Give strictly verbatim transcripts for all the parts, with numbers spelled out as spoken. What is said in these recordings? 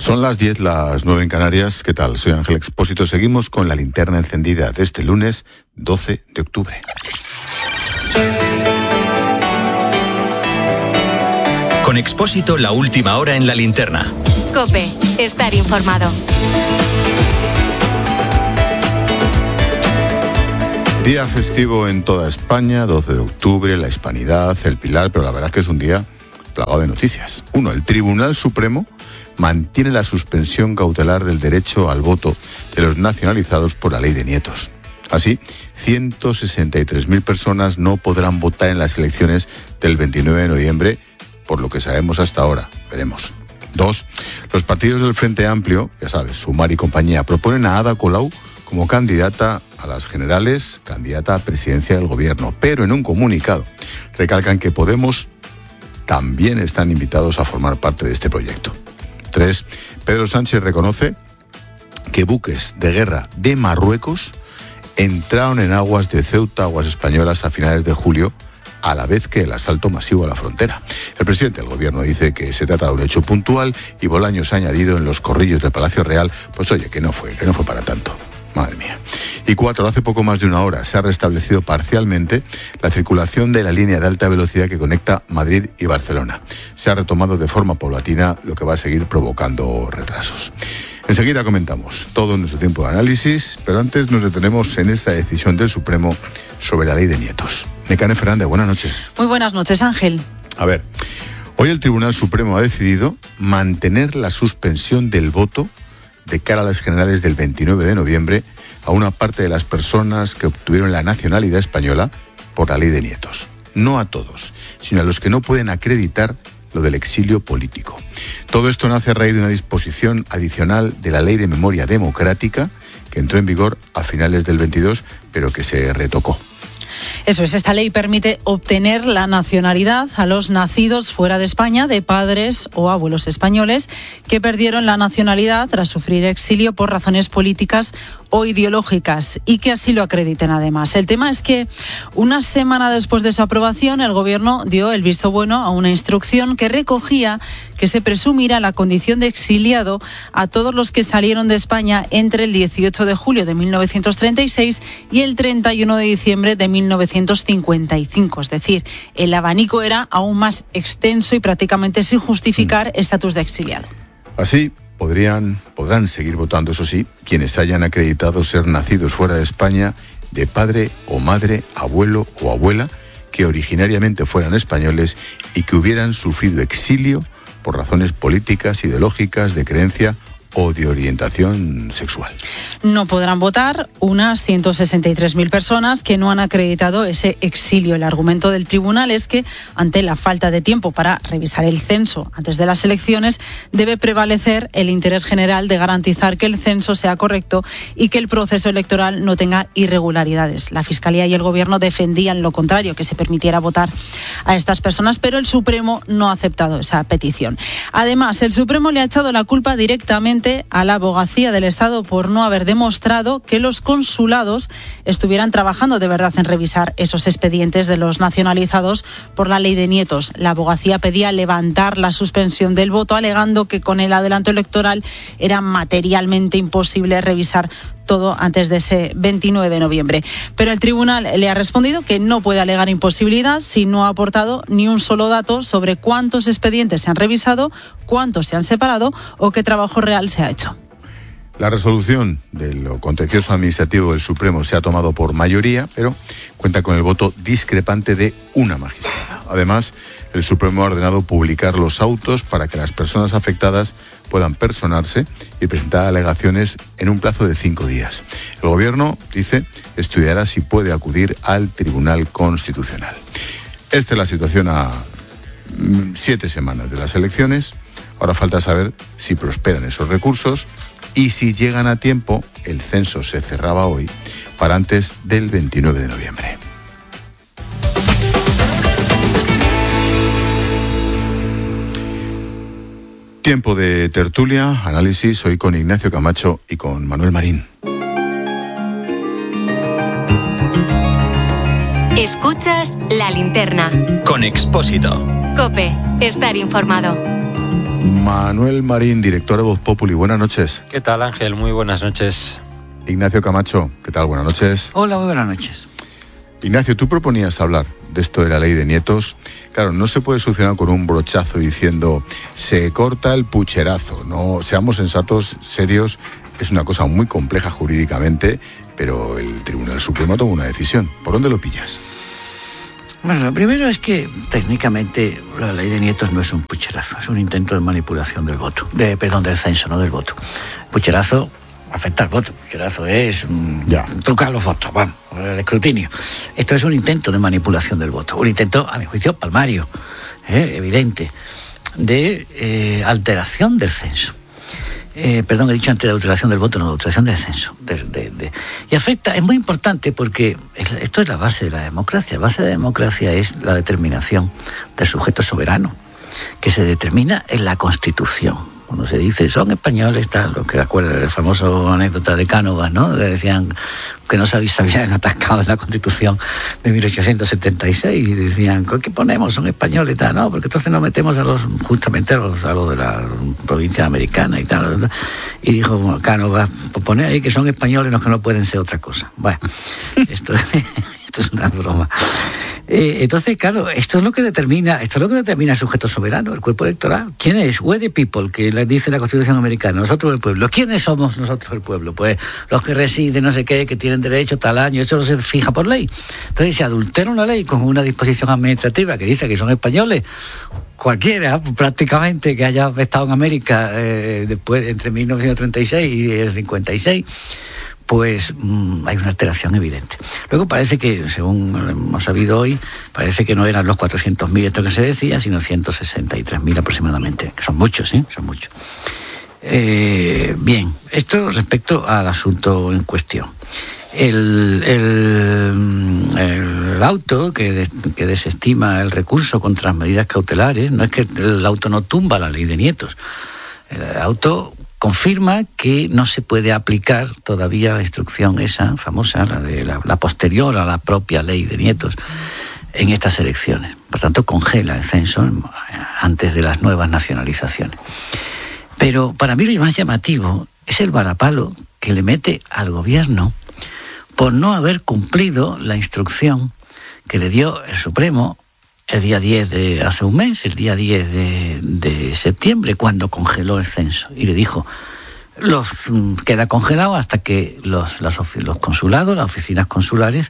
Son las diez, las nueve en Canarias. ¿Qué tal? Soy Ángel Expósito. Seguimos con la linterna encendida de este lunes doce de octubre. Con Expósito, la última hora en la linterna. COPE, estar informado. Día festivo en toda España, doce de octubre, la Hispanidad, el Pilar, pero la verdad es que es un día plagado de noticias. Uno, el Tribunal Supremo mantiene la suspensión cautelar del derecho al voto de los nacionalizados por la ley de nietos. Así, ciento sesenta y tres mil personas no podrán votar en las elecciones del veintinueve de noviembre, por lo que sabemos hasta ahora. Veremos. Dos, los partidos del Frente Amplio, ya sabes, Sumar y compañía, proponen a Ada Colau como candidata a las generales, candidata a presidencia del gobierno, pero en un comunicado recalcan que Podemos también están invitados a formar parte de este proyecto. Tres, Pedro Sánchez reconoce que buques de guerra de Marruecos entraron en aguas de Ceuta, aguas españolas, a finales de julio, a la vez que el asalto masivo a la frontera. El presidente del gobierno dice que se trata de un hecho puntual y Bolaños ha añadido en los corrillos del Palacio Real, pues oye, que no fue, que no fue para tanto. Madre mía. Y cuatro, hace poco más de una hora se ha restablecido parcialmente la circulación de la línea de alta velocidad que conecta Madrid y Barcelona. Se ha retomado de forma paulatina, lo que va a seguir provocando retrasos. Enseguida comentamos todo en nuestro tiempo de análisis, pero antes nos detenemos en esta decisión del Supremo sobre la ley de nietos. Nekane Fernández, buenas noches. Muy buenas noches, Ángel. A ver, hoy el Tribunal Supremo ha decidido mantener la suspensión del voto de cara a las generales del veintinueve de noviembre a una parte de las personas que obtuvieron la nacionalidad española por la ley de nietos. No a todos, sino a los que no pueden acreditar lo del exilio político. Todo esto nace a raíz de una disposición adicional de la Ley de Memoria Democrática que entró en vigor a finales del veintidós, pero que se retocó. Eso es, esta ley permite obtener la nacionalidad a los nacidos fuera de España de padres o abuelos españoles que perdieron la nacionalidad tras sufrir exilio por razones políticas o ideológicas y que así lo acrediten además. El tema es que una semana después de su aprobación el Gobierno dio el visto bueno a una instrucción que recogía que se presumirá la condición de exiliado a todos los que salieron de España entre el dieciocho de julio de mil novecientos treinta y seis y el treinta y uno de diciembre de mil novecientos cincuenta y cinco. Es decir, el abanico era aún más extenso y prácticamente sin justificar estatus de exiliado. Así, Podrían, podrán seguir votando, eso sí, quienes hayan acreditado ser nacidos fuera de España de padre o madre, abuelo o abuela, que originariamente fueran españoles y que hubieran sufrido exilio por razones políticas, ideológicas, de creencia o de orientación sexual. No podrán votar unas ciento sesenta y tres mil personas que no han acreditado ese exilio. El argumento del tribunal es que, ante la falta de tiempo para revisar el censo antes de las elecciones, debe prevalecer el interés general de garantizar que el censo sea correcto y que el proceso electoral no tenga irregularidades. La Fiscalía y el Gobierno defendían lo contrario, que se permitiera votar a estas personas, pero el Supremo no ha aceptado esa petición. Además, el Supremo le ha echado la culpa directamente a la Abogacía del Estado por no haber demostrado que los consulados estuvieran trabajando de verdad en revisar esos expedientes de los nacionalizados por la ley de nietos. La Abogacía pedía levantar la suspensión del voto, alegando que con el adelanto electoral era materialmente imposible revisar todo antes de ese veintinueve de noviembre. Pero el tribunal le ha respondido que no puede alegar imposibilidad si no ha aportado ni un solo dato sobre cuántos expedientes se han revisado, cuántos se han separado o qué trabajo real se ha hecho. La resolución del contencioso administrativo del Supremo se ha tomado por mayoría, pero cuenta con el voto discrepante de una magistrada. Además, el Supremo ha ordenado publicar los autos para que las personas afectadas puedan personarse y presentar alegaciones en un plazo de cinco días. El Gobierno, dice, estudiará si puede acudir al Tribunal Constitucional. Esta es la situación a siete semanas de las elecciones. Ahora falta saber si prosperan esos recursos y si llegan a tiempo. El censo se cerraba hoy para antes del veintinueve de noviembre. Tiempo de tertulia, análisis, hoy con Ignacio Camacho y con Manuel Marín. Escuchas La Linterna. Con Expósito. COPE, estar informado. Manuel Marín, director de Voz Populi. Buenas noches. ¿Qué tal, Ángel? Muy buenas noches. Ignacio Camacho, ¿qué tal? Buenas noches. Hola, muy buenas noches. Ignacio, tú proponías hablar de esto de la ley de nietos. Claro, no se puede solucionar con un brochazo diciendo se corta el pucherazo. No, seamos sensatos, serios. Es una cosa muy compleja jurídicamente, pero el Tribunal Supremo toma una decisión. ¿Por dónde lo pillas? Bueno, lo primero es que técnicamente la ley de nietos no es un pucherazo, es un intento de manipulación del voto, de perdón, del censo, no del voto. Pucherazo afecta al voto, pucherazo es um, trucar los votos, vamos, el escrutinio. Esto es un intento de manipulación del voto, un intento, a mi juicio, palmario, eh, evidente, de eh, alteración del censo. Eh, perdón, he dicho antes de alteración del voto, no, de alteración del censo. De, de, de. Y afecta, es muy importante porque esto es la base de la democracia. La base de la democracia es la determinación del sujeto soberano, que se determina en la Constitución. Cuando se dice, son españoles, tal, lo que recuerda el famoso anécdota de Cánovas, ¿no? Que decían que no se habían atascado en la Constitución de mil ochocientos setenta y seis y decían, ¿qué ponemos? Son españoles y tal, no, porque entonces nos metemos a los, justamente a los, a los de la provincia americana y tal. Y dijo, bueno, Cánovas, pues pone ahí que son españoles los que no pueden ser otra cosa. Bueno, esto, esto es una broma. Eh, entonces, claro, esto es lo que determina, esto es lo que determina el sujeto soberano, el cuerpo electoral. ¿Quién es? We the people, que dice la Constitución americana, nosotros el pueblo. ¿Quiénes somos nosotros el pueblo? Pues los que residen, no sé qué, que tienen derecho tal año, eso no se fija por ley. Entonces, si adultera una ley con una disposición administrativa que dice que son españoles, cualquiera prácticamente que haya estado en América eh, después entre mil novecientos treinta y seis y el cincuenta y seis, pues mmm, hay una alteración evidente. Luego parece que, según hemos sabido hoy, parece que no eran los cuatrocientos mil esto que se decía, sino ciento sesenta y tres mil aproximadamente, que son muchos, ¿eh? Son muchos. Eh, bien, esto respecto al asunto en cuestión. El, el, el auto que, des, que desestima el recurso contra las medidas cautelares, no es que el auto no tumba la ley de nietos, el auto confirma que no se puede aplicar todavía la instrucción esa famosa, la de la, la posterior a la propia ley de nietos, en estas elecciones. Por tanto, congela el censo antes de las nuevas nacionalizaciones. Pero para mí lo más llamativo es el varapalo que le mete al gobierno por no haber cumplido la instrucción que le dio el Supremo el día diez de hace un mes, el día diez de, de septiembre, cuando congeló el censo. Y le dijo, los, queda congelado hasta que los, los, los consulados, las oficinas consulares,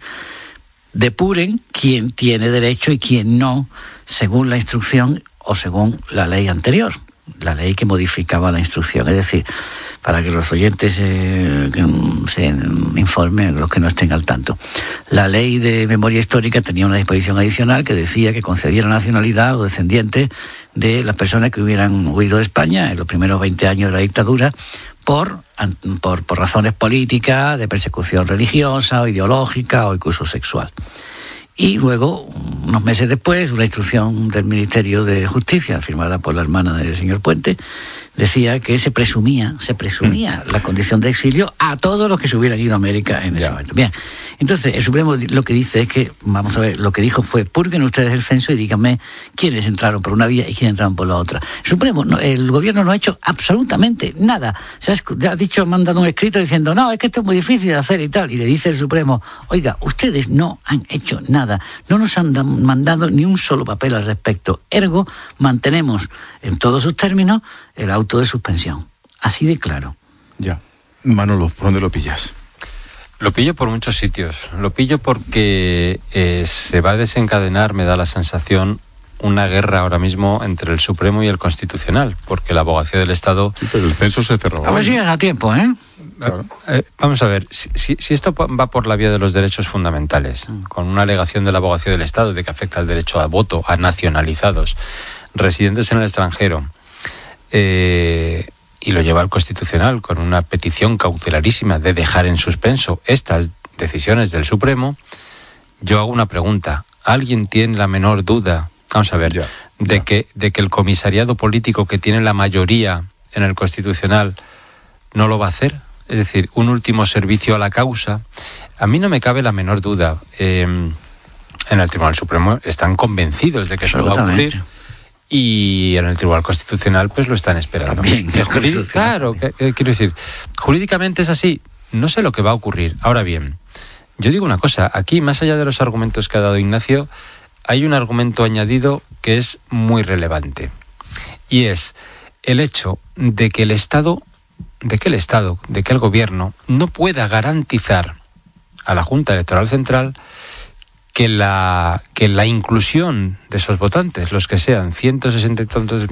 depuren quién tiene derecho y quién no, según la instrucción o según la ley anterior, la ley que modificaba la instrucción. Es decir, para que los oyentes eh, se informen, los que no estén al tanto. La ley de memoria histórica tenía una disposición adicional que decía que concediera nacionalidad a los descendientes de las personas que hubieran huido de España en los primeros veinte años de la dictadura por, por, por razones políticas, de persecución religiosa o ideológica o incluso sexual. Y luego, unos meses después, una instrucción del Ministerio de Justicia, firmada por la hermana del señor Puente, decía que se presumía, se presumía mm. la condición de exilio a todos los que se hubieran ido a América en ese yeah. momento. Bien, entonces el Supremo lo que dice es que, vamos a ver, lo que dijo fue, purguen ustedes el censo y díganme quiénes entraron por una vía y quiénes entraron por la otra. El Supremo, no, el gobierno no ha hecho absolutamente nada. Se ha, ha dicho, mandado un escrito diciendo, no, es que esto es muy difícil de hacer y tal. Y le dice el Supremo, oiga, ustedes no han hecho nada, no nos han mandado ni un solo papel al respecto. Ergo, mantenemos en todos sus términos el auto de suspensión. Así de claro. Ya. Manolo, ¿por dónde lo pillas? Lo pillo por muchos sitios. Lo pillo porque eh, se va a desencadenar, me da la sensación, una guerra ahora mismo entre el Supremo y el Constitucional, porque la Abogacía del Estado... Sí, pero el censo se cerró. A ver si llega a tiempo, ¿eh? Claro. Eh, vamos a ver, si, si, si esto va por la vía de los derechos fundamentales, mm. con una alegación de la Abogacía del Estado de que afecta al derecho al voto a nacionalizados, residentes en el extranjero, eh, y lo lleva al Constitucional con una petición cautelarísima de dejar en suspenso estas decisiones del Supremo, yo hago una pregunta. ¿Alguien tiene la menor duda, vamos a ver, ya, de, ya. Que, de que el comisariado político que tiene la mayoría en el Constitucional no lo va a hacer? Es decir, un último servicio a la causa. A mí no me cabe la menor duda. Eh, en el Tribunal Supremo están convencidos de que eso va a ocurrir. y en el Tribunal Constitucional pues lo están esperando. También, que jurídic- claro, que, que, quiero decir, jurídicamente es así. No sé lo que va a ocurrir. Ahora bien, yo digo una cosa, aquí más allá de los argumentos que ha dado Ignacio, hay un argumento añadido que es muy relevante. Y es el hecho de que el Estado, de que el Estado, de que el Gobierno no pueda garantizar a la Junta Electoral Central que la, que la inclusión de esos votantes, los que sean ciento sesenta y tantos